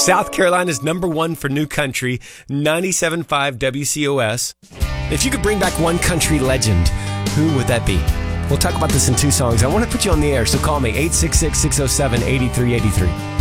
South Carolina's number one for new country, 97.5 WCOS. If you could bring back one country legend, who would that be? We'll talk about this in two songs. I want to put you on the air, so call me, 866-607-8383.